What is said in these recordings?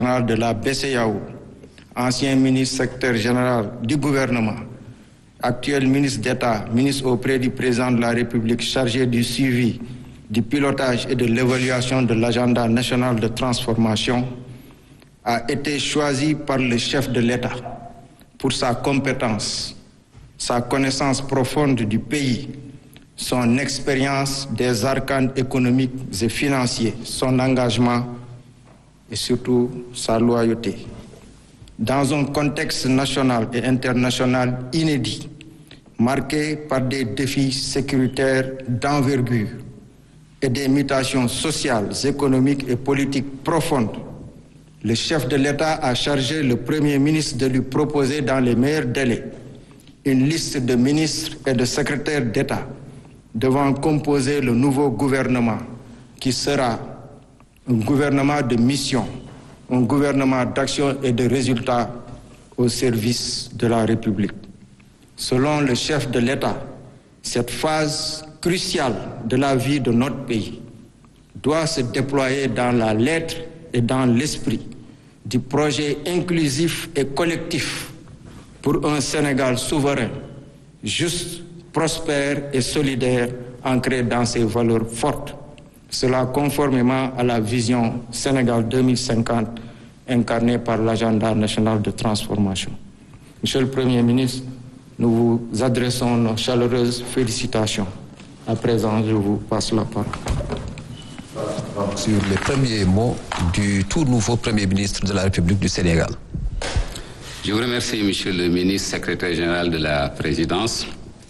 de la BCEAO, ancien ministre secrétaire général du gouvernement, actuel ministre d'État, ministre auprès du président de la République chargé du suivi, du pilotage et de l'évaluation de l'agenda national de transformation, a été choisi par le chef de l'État pour sa compétence, sa connaissance profonde du pays, son expérience des arcanes économiques et financiers, son engagement et surtout sa loyauté. Dans un contexte national et international inédit, marqué par des défis sécuritaires d'envergure et des mutations sociales, économiques et politiques profondes, le chef de l'État a chargé le Premier ministre de lui proposer dans les meilleurs délais une liste de ministres et de secrétaires d'État devant composer le nouveau gouvernement qui sera un gouvernement de mission, un gouvernement d'action et de résultats au service de la République. Selon le chef de l'État, cette phase cruciale de la vie de notre pays doit se déployer dans la lettre et dans l'esprit du projet inclusif et collectif pour un Sénégal souverain, juste, prospère et solidaire, ancré dans ses valeurs fortes. Cela conformément à la vision Sénégal 2050 incarnée par l'agenda national de transformation. Monsieur le Premier ministre, nous vous adressons nos chaleureuses félicitations. À présent, je vous passe la parole. Sur les premiers mots du tout nouveau Premier ministre de la République du Sénégal. Je vous remercie, Monsieur le ministre, secrétaire général de la Présidence.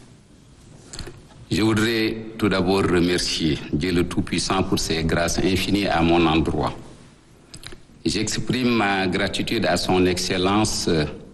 Je voudrais tout d'abord remercier Dieu le Tout-Puissant pour ses grâces infinies à mon endroit. J'exprime ma gratitude à son Excellence,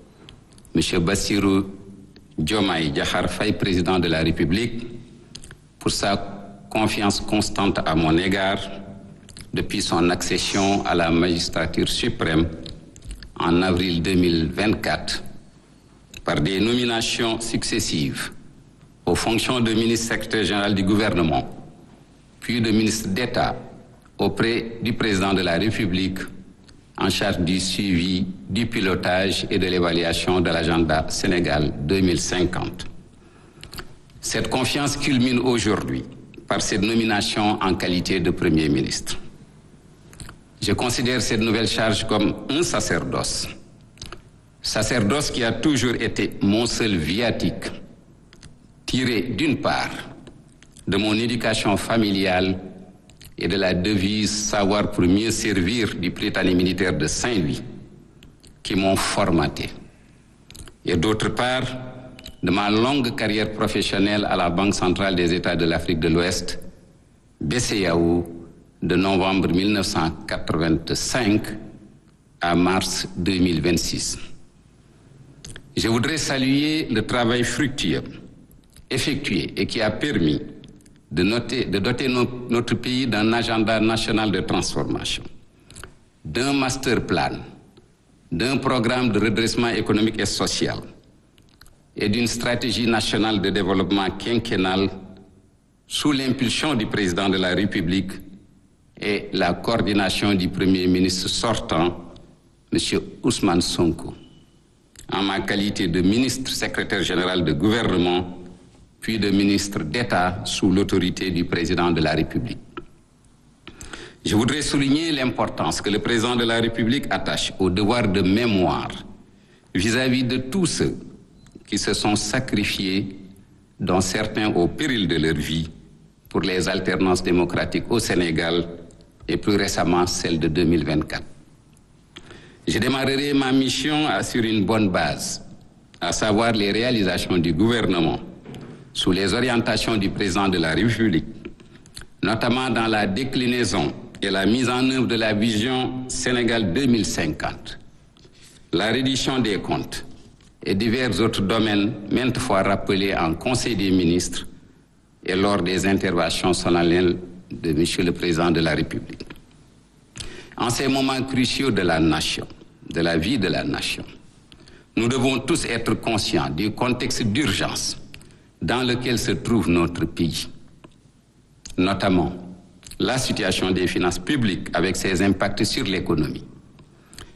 M. Bassirou Diomaye Diakhar Faye, président de la République, pour sa confiance constante à mon égard depuis son accession à la magistrature suprême en avril 2024 par des nominations successives aux fonctions de ministre secrétaire général du gouvernement, puis de ministre d'État auprès du président de la République en charge du suivi, du pilotage et de l'évaluation de l'agenda Sénégal 2050. Cette confiance culmine aujourd'hui par cette nomination en qualité de Premier ministre. Je considère cette nouvelle charge comme un sacerdoce. Sacerdoce qui a toujours été mon seul viatique, tiré d'une part de mon éducation familiale et de la devise « Savoir pour mieux servir » du Prytanée militaire de Saint-Louis, qui m'ont formaté. Et d'autre part, de ma longue carrière professionnelle à la Banque centrale des États de l'Afrique de l'Ouest, BCEAO, de novembre 1985 à mars 2026. Je voudrais saluer le travail fructueux effectué et qui a permis de doter notre pays d'un agenda national de transformation, d'un master plan, d'un programme de redressement économique et social et d'une stratégie nationale de développement quinquennale sous l'impulsion du président de la République et la coordination du Premier ministre sortant, M. Ousmane Sonko, en ma qualité de ministre secrétaire général de gouvernement, puis de ministre d'État sous l'autorité du président de la République. Je voudrais souligner l'importance que le président de la République attache au devoir de mémoire vis-à-vis de tous ceux qui se sont sacrifiés, dont certains au péril de leur vie, pour les alternances démocratiques au Sénégal et plus récemment celle de 2024. Je démarrerai ma mission sur une bonne base, à savoir les réalisations du gouvernement sous les orientations du président de la République, notamment dans la déclinaison et la mise en œuvre de la vision Sénégal 2050, la reddition des comptes et divers autres domaines maintes fois rappelés en Conseil des ministres et lors des interventions solennelles de M. le Président de la République. En ces moments cruciaux de la nation, de la vie de la nation, nous devons tous être conscients du contexte d'urgence dans lequel se trouve notre pays, notamment la situation des finances publiques avec ses impacts sur l'économie,